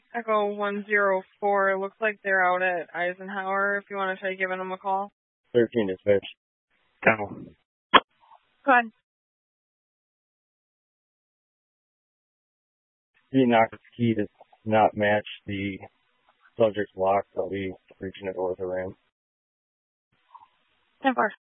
Echo 104. It looks like they're out at Eisenhower. If you want to try giving them a call. 13 dispatch. Go. Go ahead. The Knox key does not match the subject's lock, so we reaching it over the ram. 10-4.